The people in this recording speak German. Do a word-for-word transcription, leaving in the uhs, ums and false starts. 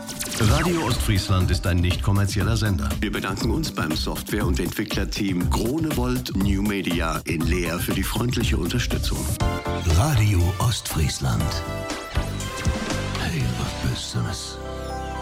Radio Ostfriesland ist ein nicht kommerzieller Sender. Wir bedanken uns beim Software- und Entwicklerteam Gronewold New Media in Leer für die freundliche Unterstützung. Radio Ostfriesland. Hey, was bist du?